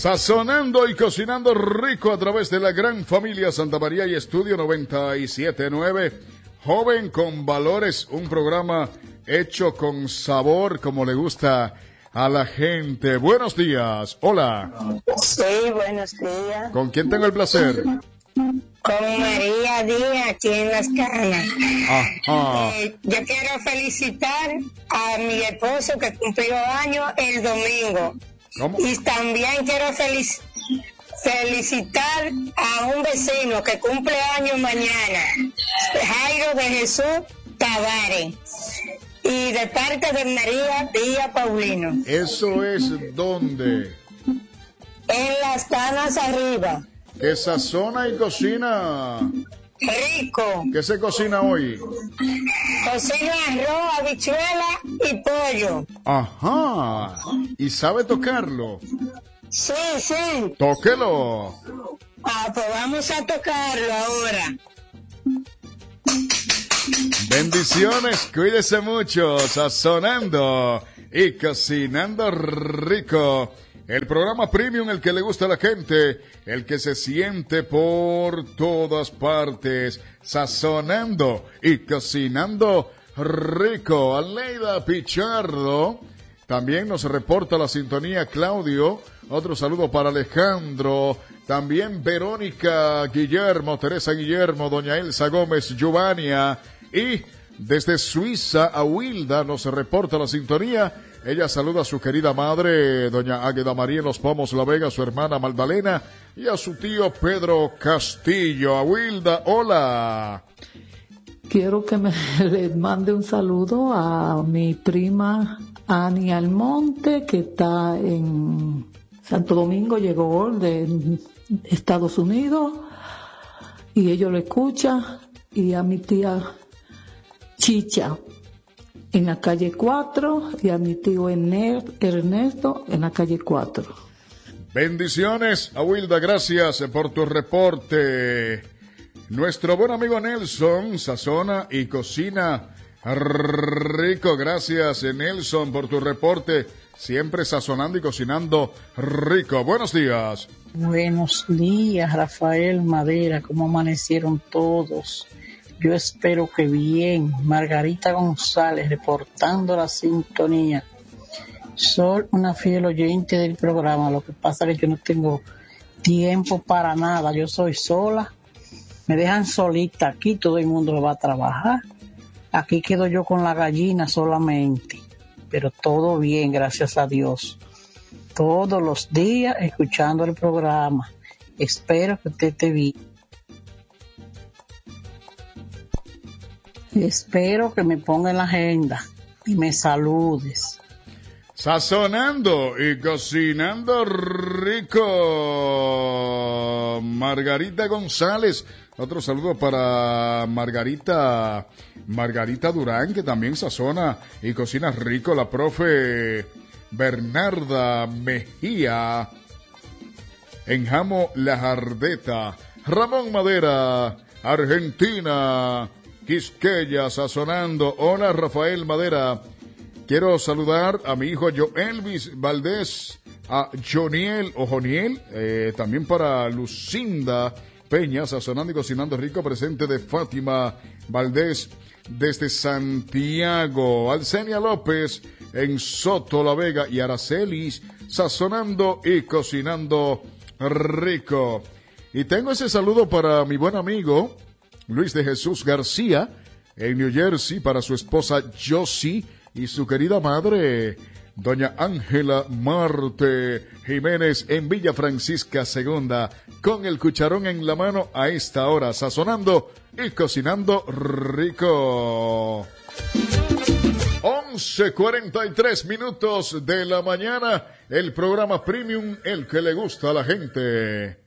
Sazonando y cocinando rico a través de la gran familia Santa María y Estudio 97.9. Joven con valores, un programa hecho con sabor como le gusta a la gente. Buenos días, hola. Sí, buenos días. ¿Con quién tengo el placer? Con María Díaz, aquí en Las Canas. Ajá. Yo quiero felicitar a mi esposo que cumplió años el domingo. ¿Cómo? Y también quiero felicitar a un vecino que cumple años mañana, Jairo de Jesús Tavares. Y de parte de María Díaz Paulino. ¿Eso es dónde? En Las Canas arriba. ¿Qué sazona y cocina? Rico. ¿Qué se cocina hoy? Cocino arroz, habichuela y pollo. Ajá. ¿Y sabe tocarlo? Sí, sí. Tóquelo. Pues vamos a tocarlo ahora. Bendiciones, cuídese mucho, sazonando y cocinando rico. El programa premium, el que le gusta a la gente, el que se siente por todas partes, sazonando y cocinando rico. Aleida Pichardo, también nos reporta la sintonía Claudio, otro saludo para Alejandro, también Verónica Guillermo, Teresa Guillermo, doña Elsa Gómez, Giovania, y desde Suiza, Awilda nos reporta la sintonía. Ella saluda a su querida madre, doña Águeda María en Los Pomos, La Vega, a su hermana Magdalena y a su tío Pedro Castillo. Awilda, hola. Quiero que le mande un saludo a mi prima Ani Almonte, que está en Santo Domingo, llegó de Estados Unidos, y ellos lo escuchan, y a mi tía Chicha en la calle 4 y a mi tío Ernesto en la calle 4. Bendiciones, Awilda, gracias por tu reporte. Nuestro buen amigo Nelson sazona y cocina rico. Gracias, Nelson, por tu reporte. Siempre sazonando y cocinando rico. Buenos días. Buenos días, Rafael Madera. ¿Cómo amanecieron todos? Yo espero que bien. Margarita González, reportando la sintonía. Soy una fiel oyente del programa. Lo que pasa es que yo no tengo tiempo para nada. Yo soy sola. Me dejan solita aquí. Todo el mundo va a trabajar. Aquí quedo yo con la gallina solamente. Pero todo bien, gracias a Dios. Todos los días escuchando el programa. Espero que usted esté bien. Espero que me ponga en la agenda y me saludes. Sazonando y cocinando rico. Margarita González. Otro saludo para Margarita Durán, que también sazona y cocina rico. La profe Bernarda Mejía en Jamo La Jardeta. Ramón Madera, Argentina, Quisqueya, sazonando. Hola, Rafael Madera. Quiero saludar a mi hijo Joelvis Valdés, a Joniel o Joniel, también para Lucinda Peña, sazonando y cocinando rico, presente de Fátima Valdés desde Santiago, Alcenia López en Soto La Vega y Aracelis, sazonando y cocinando rico. Y tengo ese saludo para mi buen amigo Luis de Jesús García en New Jersey, para su esposa Josie y su querida madre doña Ángela Marte Jiménez en Villa Francisca Segunda, con el cucharón en la mano a esta hora, sazonando y cocinando rico. 11:43 de la mañana, el programa Premium, el que le gusta a la gente.